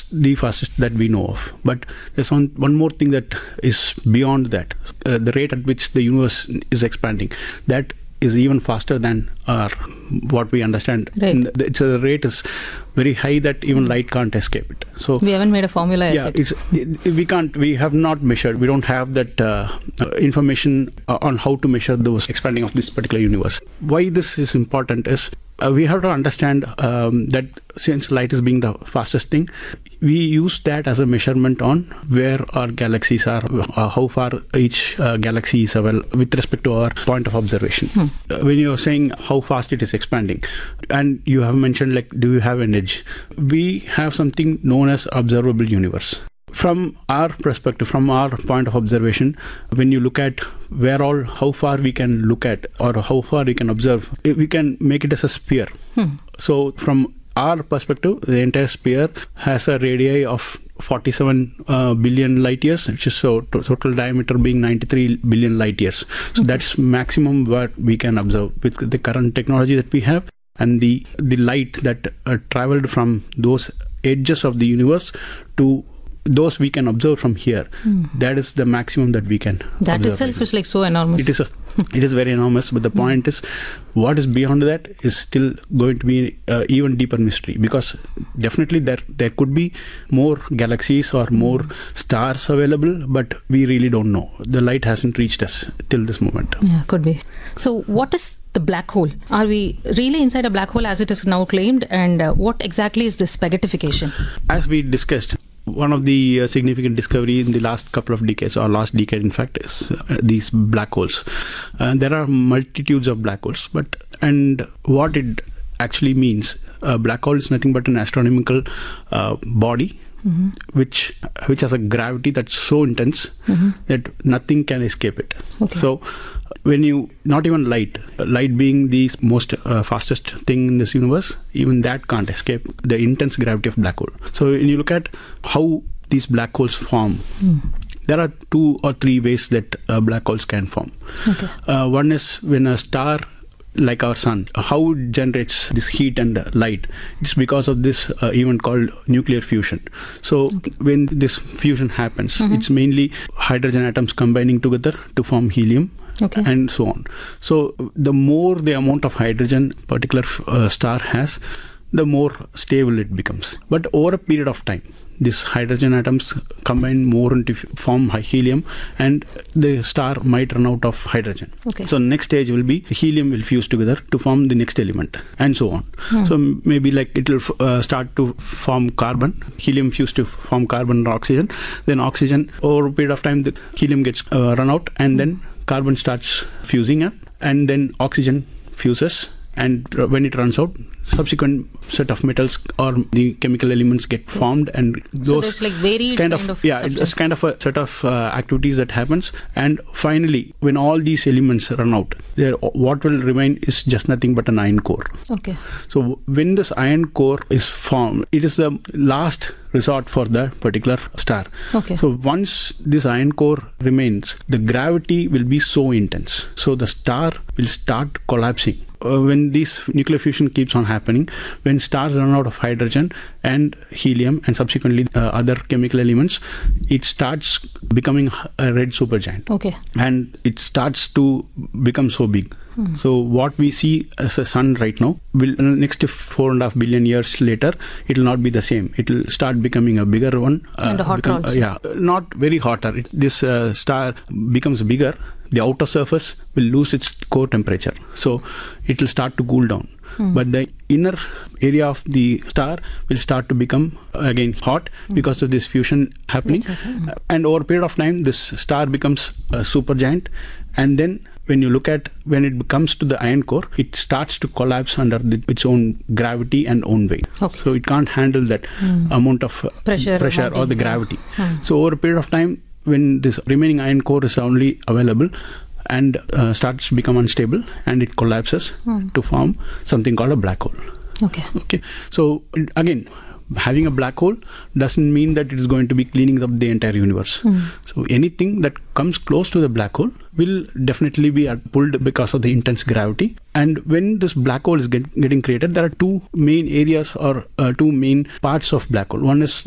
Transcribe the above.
the fastest that we know of. But there's one more thing that is beyond that. The rate at which the universe is expanding, that is even faster than what we understand. Right. The rate is very high that even light can't escape it. So we haven't made a formula. Yeah, we have not measured. We don't have that information on how to measure those expanding of this particular universe. Why this is important is we have to understand that since light is being the fastest thing, we use that as a measurement on where our galaxies are, how far each galaxy is with respect to our point of observation. When you're saying how fast it is expanding, and you have mentioned like, do you have an edge? We have something known as observable universe. From our perspective, from our point of observation, when you look at how far we can look at or how far we can observe, we can make it as a sphere. So from our perspective, the entire sphere has a radii of 47 billion light years, which is total diameter being 93 billion light years. So that's maximum what we can observe with the current technology that we have, and the light that traveled from those edges of the universe to those we can observe from here. That is the maximum that we can that observe. Itself is like so enormous. It is very enormous, but the point is, what is beyond that is still going to be even deeper mystery, because definitely there could be more galaxies or more stars available, but we really don't know. The light hasn't reached us till this moment. Yeah, could be. So what is the black hole? Are we really inside a black hole as it is now claimed, and what exactly is this spaghettification? As we discussed, one of the significant discovery in the last couple of decades, or last decade in fact, is these black holes. There are multitudes of black holes, and what it actually means, a black hole is nothing but an astronomical body which has a gravity that's so intense that nothing can escape it. So when you, not even light being the most fastest thing in this universe, even that can't escape the intense gravity of black hole. So when you look at how these black holes form, there are 2 or 3 ways that black holes can form. One is when a star like our sun, how it generates this heat and light. It's because of this event called nuclear fusion. So when this fusion happens, it's mainly hydrogen atoms combining together to form helium. And so on. So the more the amount of hydrogen particular star has, the more stable it becomes. But over a period of time, these hydrogen atoms combine more into form helium, and the star might run out of hydrogen. So next stage will be helium will fuse together to form the next element, and so on. So maybe like it will start to form carbon, helium fuse to form carbon or oxygen. Then oxygen, over a period of time, the helium gets run out, and then carbon starts fusing up, and then oxygen fuses, and when it runs out, subsequent set of metals or the chemical elements get formed, and those so there's like varied kind of it's kind of a set of activities that happens, and finally when all these elements run out, what will remain is just nothing but an iron core. So when this iron core is formed, it is the last resort for the particular star. So once this iron core remains, the gravity will be so intense, so the star will start collapsing. When this nuclear fusion keeps on happening, when stars run out of hydrogen and helium and subsequently other chemical elements, it starts becoming a red supergiant. And it starts to become so big. So what we see as a sun right now, will next 4.5 billion years later, it will not be the same. It will start becoming a bigger one. And hotter also. Not very hotter. This star becomes bigger. The outer surface will lose its core temperature. So it will start to cool down. But the inner area of the star will start to become again hot because of this fusion happening. And over a period of time, this star becomes a supergiant. And then when you look at when it comes to the iron core, it starts to collapse under its own gravity and own weight. So it can't handle that amount of pressure or the gravity. So over a period of time, when this remaining iron core is only available and starts to become unstable, and it collapses to form something called a black hole. So again, having a black hole doesn't mean that it is going to be cleaning up the entire universe. So anything that comes close to the black hole will definitely be pulled because of the intense gravity. And when this black hole is getting created, there are 2 main areas or 2 main parts of black hole. One is